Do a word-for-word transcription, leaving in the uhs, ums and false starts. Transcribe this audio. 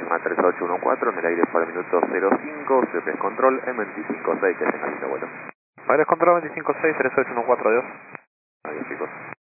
Lima tres ocho uno cuatro, en el aire por el minuto cero cinco, Surface Control en veinticinco seis, que tenga lindo vuelo. Aires Control veinticinco seis, tres ocho uno cuatro, adiós. Adiós chicos.